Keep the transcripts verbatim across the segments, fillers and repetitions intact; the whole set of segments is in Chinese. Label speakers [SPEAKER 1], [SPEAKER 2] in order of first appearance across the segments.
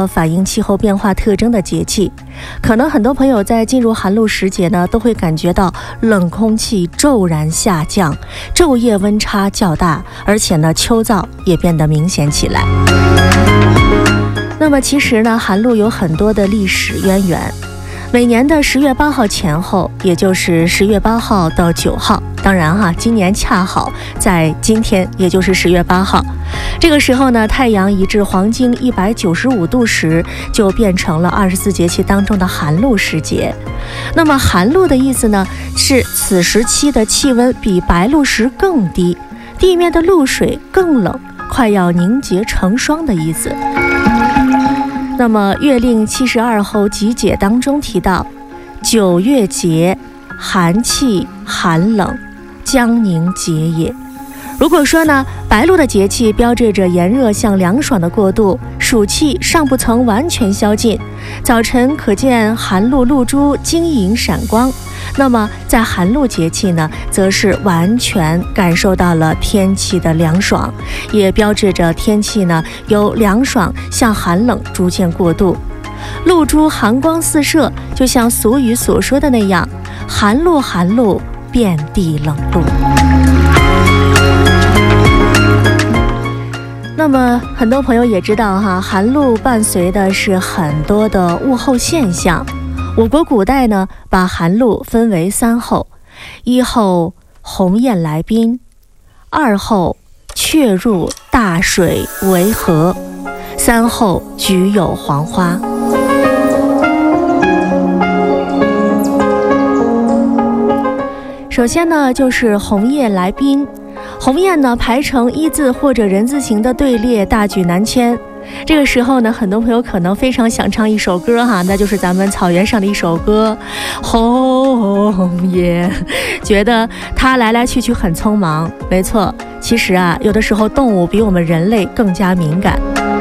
[SPEAKER 1] 个反映气候变化特征的节气。可能很多朋友在进入寒露时节呢，都会感觉到冷空气骤然下降，昼夜温差较大，而且呢秋燥也变得明显起来。那么其实呢，寒露有很多的历史渊源。每年的十月八号前后，也就是十月八号到九号，当然哈，今年恰好在今天，也就是十月八号，这个时候呢，太阳一至黄经一百九十五度时，就变成了二十四节气当中的寒露时节。那么寒露的意思呢，是此时期的气温比白露时更低，地面的露水更冷，快要凝结成霜的意思。那么《月令七十二候集解》当中提到，九月节，寒气寒冷，将凝结也。如果说呢，白露的节气标志着炎热向凉爽的过渡，暑气尚不曾完全消尽，早晨可见寒露露珠晶莹闪光。那么在寒露节气呢，则是完全感受到了天气的凉爽，也标志着天气呢由凉爽向寒冷逐渐过渡。露珠寒光四射，就像俗语所说的那样，寒露寒露，遍地冷露。那么很多朋友也知道哈，寒露伴随的是很多的物候现象。我国古代呢，把寒露分为三候：一候鸿雁来宾，二候雀入大水为河，三候菊有黄花。首先呢，就是鸿雁来宾。鸿雁呢排成一字或者人字形的队列，大举南迁。这个时候呢，很多朋友可能非常想唱一首歌哈，那就是咱们草原上的一首歌《鸿雁》，觉得它来来去去很匆忙。没错，其实啊，有的时候动物比我们人类更加敏感。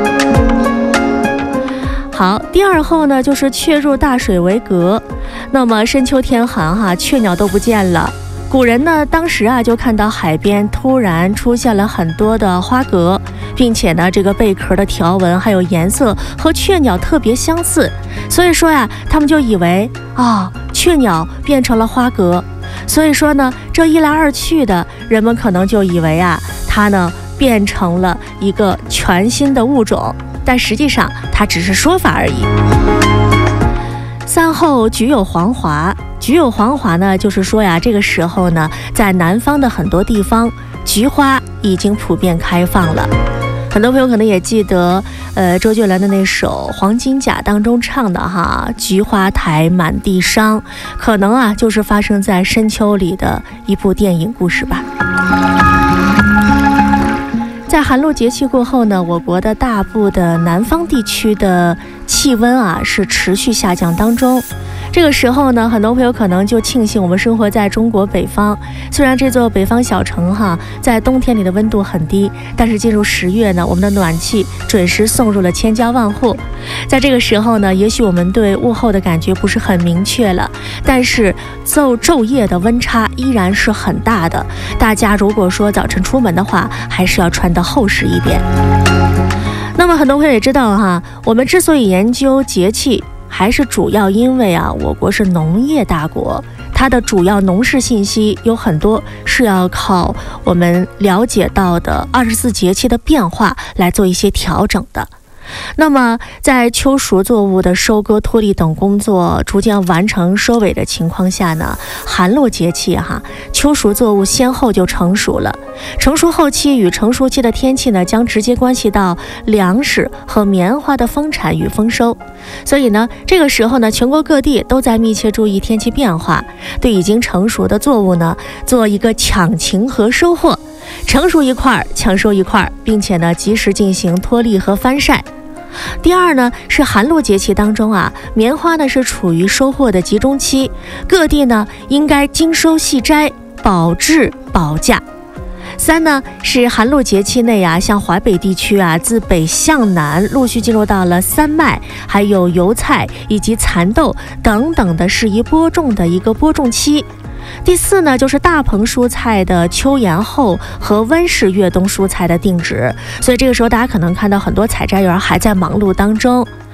[SPEAKER 1] 好，第二候呢，就是雀入大水为阁。那么深秋天寒哈，雀鸟都不见了。古人呢，当时啊就看到海边突然出现了很多的花蛤，并且呢，这个贝壳的条纹还有颜色和雀鸟特别相似，所以说呀，他们就以为啊、哦，雀鸟变成了花蛤。所以说呢，这一来二去的，人们可能就以为啊，它呢变成了一个全新的物种，但实际上它只是说法而已。三候菊有黄华，菊有黄华呢，就是说呀，这个时候呢，在南方的很多地方，菊花已经普遍开放了。很多朋友可能也记得，呃，周杰伦的那首《黄金甲》当中唱的哈，菊花台满地伤，可能啊，就是发生在深秋里的一部电影故事吧。在寒露节气过后呢，我国的大部的南方地区的气温啊是持续下降当中。这个时候呢，很多朋友可能就庆幸我们生活在中国北方，虽然这座北方小城哈，在冬天里的温度很低，但是进入十月呢，我们的暖气准时送入了千家万户。在这个时候呢，也许我们对物候的感觉不是很明确了，但是昼昼夜的温差依然是很大的。大家如果说早晨出门的话，还是要穿得厚实一点。那么很多朋友也知道哈，我们之所以研究节气，还是主要因为啊，我国是农业大国，它的主要农事信息有很多是要靠我们了解到的二十四节气的变化来做一些调整的。那么在秋熟作物的收割、脱粒等工作逐渐完成收尾的情况下呢，寒露节气哈，秋熟作物先后就成熟了。成熟后期与成熟期的天气呢，将直接关系到粮食和棉花的丰产与丰收。所以呢，这个时候呢，全国各地都在密切注意天气变化，对已经成熟的作物呢，做一个抢晴和收获。成熟一块抢收一块，并且呢及时进行脱粒和翻晒。第二呢，是寒露节气当中啊，棉花呢是处于收获的集中期，各地呢应该精收细摘，保质保价。三呢，是寒露节气内啊，像华北地区啊，自北向南陆续进入到了三麦、还有油菜以及蚕豆等等的适宜播种的一个播种期。第四呢，就是大棚蔬菜的秋延后和温室越冬蔬菜的定植，所以这个时候大家可能看到很多采摘员还在忙碌当中。